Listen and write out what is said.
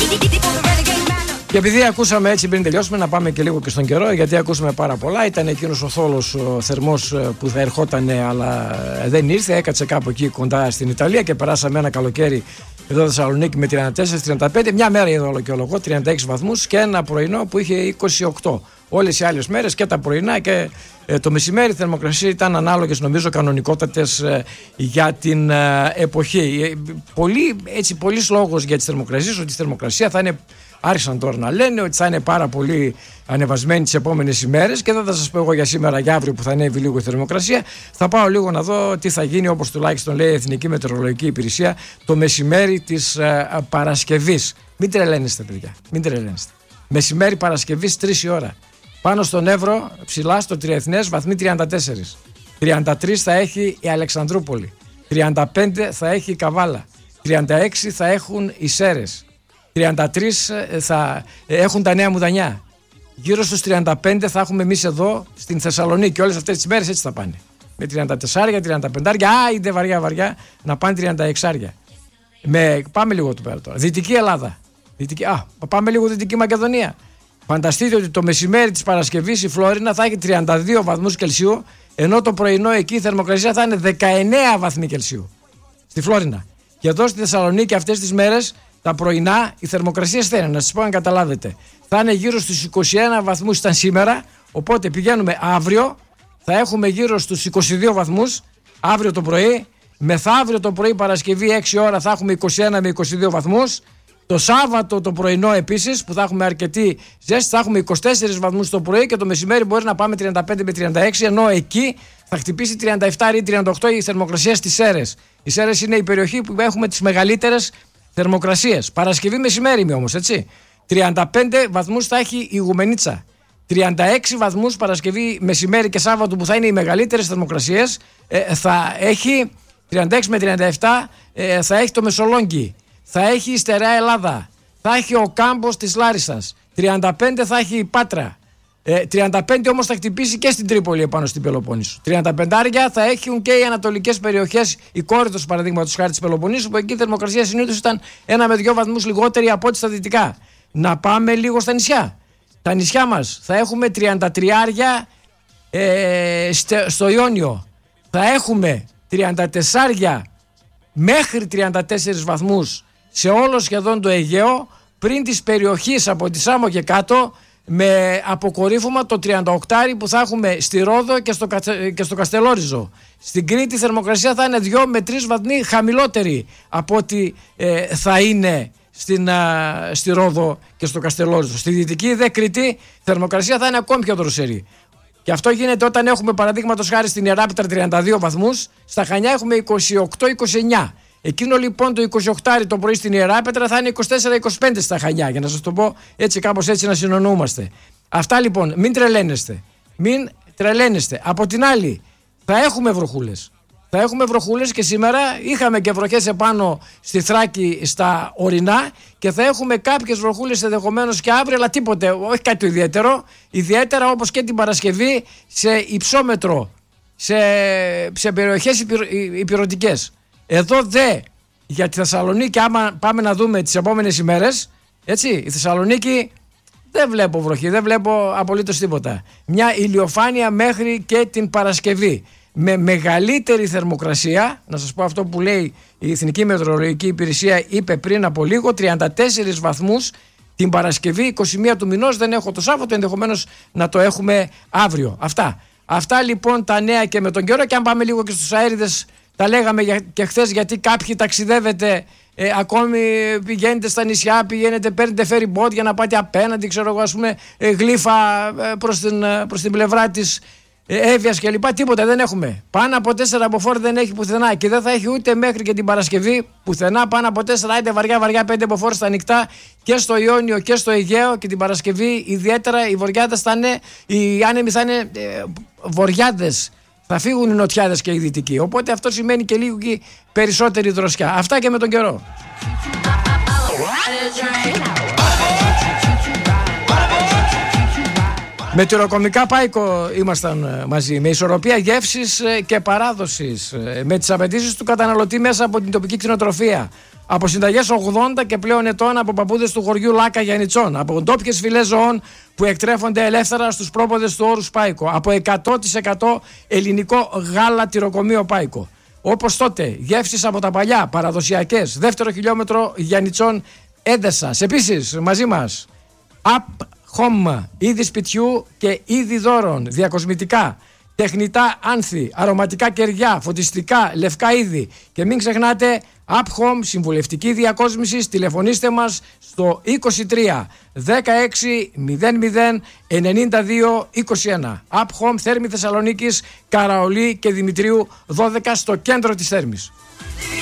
Και επειδή ακούσαμε έτσι πριν τελειώσουμε, να πάμε και λίγο και στον καιρό, γιατί ακούσαμε πάρα πολλά. Ήταν εκείνος ο θόλος ο θερμός που θα ερχόταν, αλλά δεν ήρθε. Έκατσε κάπου εκεί κοντά στην Ιταλία και περάσαμε ένα καλοκαίρι εδώ Θεσσαλονίκη με 34-35. Μια μέρα εδώ και ολογώ 36 βαθμούς και ένα πρωινό που είχε 28. Όλες οι άλλες μέρες και τα πρωινά και το μεσημέρι θερμοκρασία ήταν ανάλογες, νομίζω, κανονικότατες για την εποχή. Πολλής λόγος για τις θερμοκρασίες, ότι η θερμοκρασία θα είναι. Άρχισαν τώρα να λένε ότι θα είναι πάρα πολύ ανεβασμένη τις επόμενες ημέρες και δεν θα σας πω εγώ για σήμερα, για αύριο που θα ανέβει λίγο η θερμοκρασία. Θα πάω λίγο να δω τι θα γίνει, όπως τουλάχιστον λέει η Εθνική Μετεωρολογική Υπηρεσία, το μεσημέρι της Παρασκευής. Μην τρελαίνεστε, παιδιά, μην τρελαίνεστε. Μεσημέρι Παρασκευής 3 η ώρα. Πάνω στον Εύρο, ψηλά στο Τριεθνές, βαθμοί 34. 33 θα έχει η Αλεξανδρούπολη. 35 θα έχει η Καβάλα. 36 θα έχουν οι Σέρρες. 33 θα έχουν τα Νέα Μουδανιά. Γύρω στους 35 θα έχουμε εμείς εδώ στην Θεσσαλονίκη. Όλες αυτές τις μέρες έτσι θα πάνε. Με 34, 35, είδε βαριά να πάνε 36. Πάμε λίγο του πέρα τώρα. Δυτική Ελλάδα. Πάμε λίγο Δυτική Μακεδονία. Φανταστείτε ότι το μεσημέρι της Παρασκευής η Φλόρινα θα έχει 32 βαθμούς Κελσίου, ενώ το πρωινό εκεί η θερμοκρασία θα είναι 19 βαθμοί Κελσίου. Στη Φλόρινα. Και εδώ στη Θεσσαλονίκη αυτές τις μέρες τα πρωινά οι θερμοκρασίες θα είναι, να σας πω αν καταλάβετε, θα είναι γύρω στους 21 βαθμούς ήταν σήμερα, οπότε πηγαίνουμε αύριο, θα έχουμε γύρω στους 22 βαθμούς αύριο το πρωί, μεθαύριο το πρωί Παρασκευή 6 ώρα θα έχουμε 21 με 22 βαθμούς, το Σάββατο το πρωινό επίσης που θα έχουμε αρκετή ζέστη θα έχουμε 24 βαθμούς το πρωί και το μεσημέρι μπορεί να πάμε 35 με 36, ενώ εκεί θα χτυπήσει 37 ή 38 η θερμοκρασία στις Σέρρες. Οι Σέρρες είναι η περιοχή που έχουμε τις μεγαλύτερες θερμοκρασίες. Παρασκευή μεσημέρι όμως, έτσι. 35 βαθμούς θα έχει η Ιγουμενίτσα. 36 βαθμούς Παρασκευή μεσημέρι και Σάββατο που θα είναι οι μεγαλύτερες θερμοκρασίες. Θα έχει 36 με 37 θα έχει το Μεσολόγγι. Θα έχει η Στερεά Ελλάδα. Θα έχει ο Κάμπος της Λάρισσας. 35 θα έχει η Πάτρα. 35 όμως θα χτυπήσει και στην Τρίπολη επάνω στην Πελοπόννησο. 35 θα έχουν και οι ανατολικές περιοχές, η Κόρινθος παραδείγματος χάρη της Πελοποννήσου, που εκεί η θερμοκρασία συνήθως ήταν 1 με 2 βαθμούς λιγότερη από ό,τι στα δυτικά. Να πάμε λίγο στα νησιά. Τα νησιά μας θα έχουμε 33 στο Ιόνιο. Θα έχουμε 34 μέχρι 34 βαθμούς σε όλο σχεδόν το Αιγαίο, πριν της περιοχής από τη Σάμο και κάτω, με αποκορύφωμα το 38 που θα έχουμε στη Ρόδο και στο Καστελόριζο. Στην Κρήτη η θερμοκρασία θα είναι 2 με 3 βαθμοί χαμηλότερη από ό,τι θα είναι στη Ρόδο και στο Καστελόριζο. Στη Δυτική δε Κρήτη η θερμοκρασία θα είναι ακόμη πιο δροσερή. Και αυτό γίνεται όταν έχουμε παραδείγματος χάρη στην Ιεράπετρα 32 βαθμούς, στα Χανιά έχουμε 28-29. Εκείνο λοιπόν το 28 το πρωί στην Ιεράπετρα θα είναι 24-25 στα Χανιά, για να σας το πω έτσι, κάπως έτσι να συνεννοούμαστε. Αυτά λοιπόν, μην τρελαίνεστε. Από την άλλη θα έχουμε βροχούλες. Θα έχουμε βροχούλες και σήμερα είχαμε και βροχές επάνω στη Θράκη στα ορεινά και θα έχουμε κάποιες βροχούλες ενδεχομένως και αύριο, αλλά τίποτε, όχι κάτι ιδιαίτερο. Ιδιαίτερα όπως και την Παρασκευή σε υψόμετρο, σε περιοχές υπηρετικές. Εδώ δε για τη Θεσσαλονίκη, άμα πάμε να δούμε τις επόμενες ημέρες, έτσι, η Θεσσαλονίκη δεν βλέπω βροχή, δεν βλέπω απολύτως τίποτα. Μια ηλιοφάνεια μέχρι και την Παρασκευή. Με μεγαλύτερη θερμοκρασία, να σας πω αυτό που λέει η Εθνική Μετεωρολογική Υπηρεσία, είπε πριν από λίγο, 34 βαθμούς την Παρασκευή, 21 του μηνός, δεν έχω το Σάββατο, ενδεχομένως να το έχουμε αύριο. Αυτά λοιπόν τα νέα και με τον καιρό. Και αν πάμε λίγο και στους αέριδες, τα λέγαμε και χθες, γιατί κάποιοι ταξιδεύετε, ακόμη πηγαίνετε στα νησιά, παίρνετε ferry boat για να πάτε απέναντι, ξέρω εγώ, ας πούμε, γλύφα προς την πλευρά της Εύβοιας και λοιπά. Τίποτα δεν έχουμε. Πάνω από 4 μποφόρ δεν έχει πουθενά και δεν θα έχει ούτε μέχρι και την Παρασκευή πουθενά. Πάνω από 4, άντε βαριά 5 μποφόρ στα ανοιχτά και στο Ιόνιο και στο Αιγαίο. Και την Παρασκευή ιδιαίτερα οι βορειάδες θα είναι, οι άνεμοι θα είναι βορειάδες. Θα φύγουν οι νοτιάδες και οι δυτικοί. Οπότε αυτό σημαίνει και λίγο περισσότερη δροσιά. Αυτά και με τον καιρό. Με τυροκομικά Πάικο ήμασταν μαζί, με ισορροπία γεύσης και παράδοσης, με τις απαιτήσεις του καταναλωτή μέσα από την τοπική κτηνοτροφία. Από συνταγές 80 και πλέον ετών από παππούδες του χωριού Λάκα Γιαννιτσών. Από ντόπιες φυλές ζώων που εκτρέφονται ελεύθερα στους πρόποδες του όρους Πάικο. Από 100% ελληνικό γάλα τυροκομείο Πάικο. Όπως τότε, γεύσεις από τα παλιά, παραδοσιακές, δεύτερο χιλιόμετρο Γιαννιτσών Έντεσας. Επίσης, μαζί μας, Up Home, είδη σπιτιού και είδη δώρων, διακοσμητικά, τεχνητά άνθη, αρωματικά κεριά, φωτιστικά, λευκά είδη. Και μην ξεχνάτε, Up Home, συμβουλευτική διακόσμηση, τηλεφωνήστε μας στο 23 16 00 92 21. Up Home, Θέρμη Θεσσαλονίκης, Καραολί και Δημητρίου 12 στο κέντρο της Θέρμης.